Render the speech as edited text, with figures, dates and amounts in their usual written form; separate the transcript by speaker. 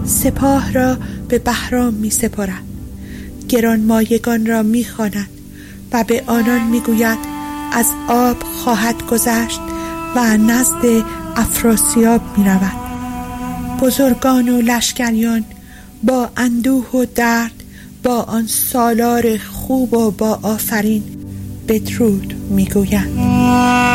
Speaker 1: سپاه را به بهرام می سپارد، گرانمایگان را می خواند و به آنان می گوید از آب خواهد گذشت و نزد افراسیاب می رود. بزرگان و لشکریان با اندوه و درد با آن سالار خوب و با آفرین بدرود می گویند.